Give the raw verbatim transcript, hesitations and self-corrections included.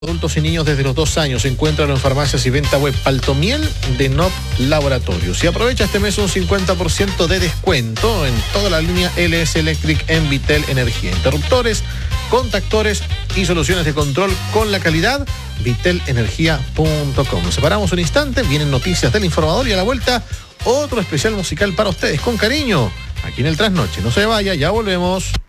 Adultos y niños desde los dos años. Encuéntralo en farmacias y venta web. Paltomiel de N O P Laboratorios. Y aprovecha este mes un cincuenta por ciento de descuento en toda la línea L S Electric en Vitel Energía. Interruptores, contactores y soluciones de control con la calidad. vitel energía punto com. Nos separamos un instante. Vienen noticias del informador y a la vuelta otro especial musical para ustedes con cariño. Aquí en el Trasnoche. No se vaya, ya volvemos.